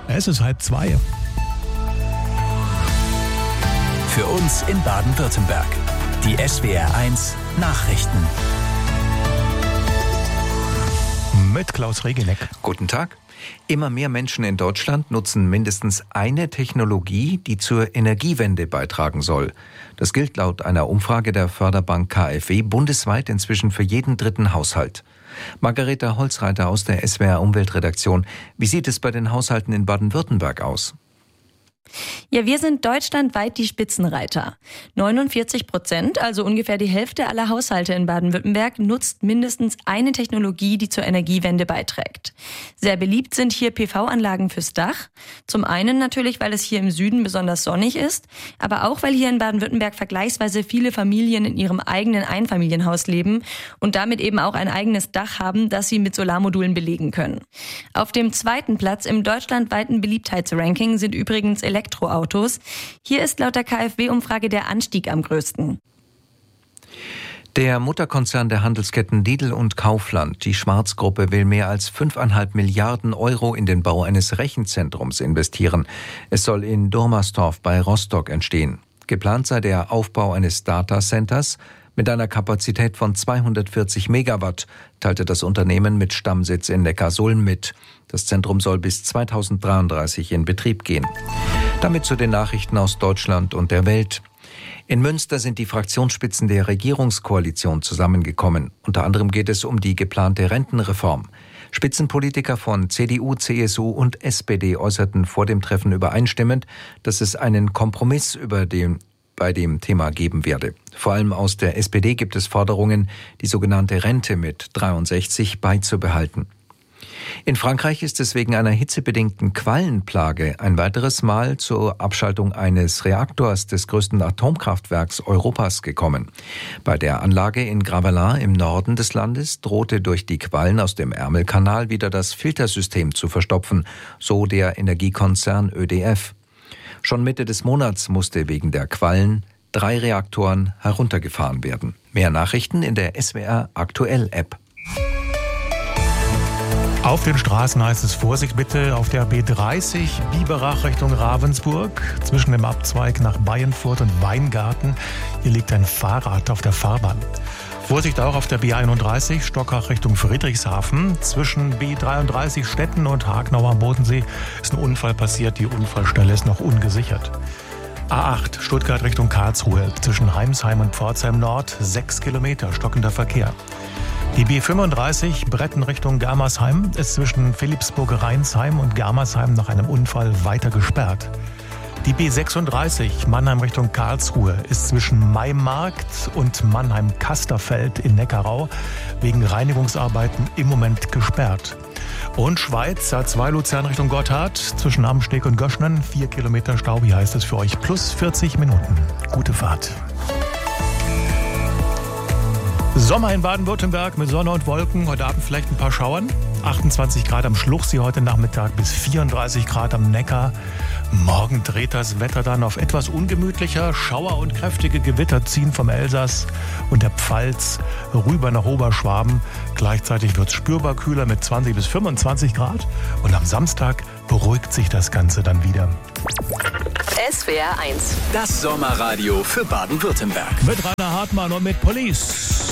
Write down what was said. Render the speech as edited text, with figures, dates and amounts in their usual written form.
Es ist 1:30. Für uns in Baden-Württemberg. Die SWR1 Nachrichten. Mit Klaus Regeneck. Guten Tag. Immer mehr Menschen in Deutschland nutzen mindestens eine Technologie, die zur Energiewende beitragen soll. Das gilt laut einer Umfrage der Förderbank KfW bundesweit inzwischen für jeden dritten Haushalt. Margareta Holzreiter aus der SWR Umweltredaktion. Wie sieht es bei den Haushalten in Baden-Württemberg aus? Ja, wir sind deutschlandweit die Spitzenreiter. 49%, also ungefähr die Hälfte aller Haushalte in Baden-Württemberg, nutzt mindestens eine Technologie, die zur Energiewende beiträgt. Sehr beliebt sind hier PV-Anlagen fürs Dach. Zum einen natürlich, weil es hier im Süden besonders sonnig ist, aber auch, weil hier in Baden-Württemberg vergleichsweise viele Familien in ihrem eigenen Einfamilienhaus leben und damit eben auch ein eigenes Dach haben, das sie mit Solarmodulen belegen können. Auf dem zweiten Platz im deutschlandweiten Beliebtheitsranking sind übrigens Elektroautos. Hier ist laut der KfW-Umfrage der Anstieg am größten. Der Mutterkonzern der Handelsketten Lidl und Kaufland, die Schwarz-Gruppe, will mehr als 5,5 Milliarden Euro in den Bau eines Rechenzentrums investieren. Es soll in Durmersdorf bei Rostock entstehen. Geplant sei der Aufbau eines Datacenters mit einer Kapazität von 240 Megawatt, teilte das Unternehmen mit Stammsitz in Neckarsulm mit. Das Zentrum soll bis 2033 in Betrieb gehen. Damit zu den Nachrichten aus Deutschland und der Welt. In Münster sind die Fraktionsspitzen der Regierungskoalition zusammengekommen. Unter anderem geht es um die geplante Rentenreform. Spitzenpolitiker von CDU, CSU und SPD äußerten vor dem Treffen übereinstimmend, dass es einen Kompromiss bei dem Thema geben werde. Vor allem aus der SPD gibt es Forderungen, die sogenannte Rente mit 63 beizubehalten. In Frankreich ist es wegen einer hitzebedingten Quallenplage ein weiteres Mal zur Abschaltung eines Reaktors des größten Atomkraftwerks Europas gekommen. Bei der Anlage in Gravelines im Norden des Landes drohte durch die Quallen aus dem Ärmelkanal wieder das Filtersystem zu verstopfen, so der Energiekonzern ÖDF. Schon Mitte des Monats musste wegen der Quallen 3 Reaktoren heruntergefahren werden. Mehr Nachrichten in der SWR Aktuell App. Auf den Straßen heißt es Vorsicht bitte auf der B30 Biberach Richtung Ravensburg zwischen dem Abzweig nach Bayernfurt und Weingarten. Hier liegt ein Fahrrad auf der Fahrbahn. Vorsicht auch auf der B31 Stockach Richtung Friedrichshafen. Zwischen B33 Stetten und Hagenau am Bodensee ist ein Unfall passiert. Die Unfallstelle ist noch ungesichert. A8 Stuttgart Richtung Karlsruhe zwischen Heimsheim und Pforzheim Nord 6 Kilometer stockender Verkehr. Die B35 Bretten Richtung Germersheim ist zwischen Philipsburg-Rheinsheim und Germersheim nach einem Unfall weiter gesperrt. Die B36 Mannheim Richtung Karlsruhe ist zwischen Maimarkt und Mannheim-Kasterfeld in Neckarau wegen Reinigungsarbeiten im Moment gesperrt. Und Schweiz A2 Luzern Richtung Gotthard zwischen Amsteg und Göschnen 4 Kilometer Stau. Wie heißt es für euch? Plus 40 Minuten. Gute Fahrt. Sommer in Baden-Württemberg mit Sonne und Wolken. Heute Abend vielleicht ein paar Schauern. 28 Grad am Schluchsee heute Nachmittag bis 34 Grad am Neckar. Morgen dreht das Wetter dann auf etwas ungemütlicher. Schauer und kräftige Gewitter ziehen vom Elsass und der Pfalz rüber nach Oberschwaben. Gleichzeitig wird es spürbar kühler mit 20 bis 25 Grad. Und am Samstag beruhigt sich das Ganze dann wieder. SWR 1. Das Sommerradio für Baden-Württemberg. Mit Rainer Hartmann und mit Police.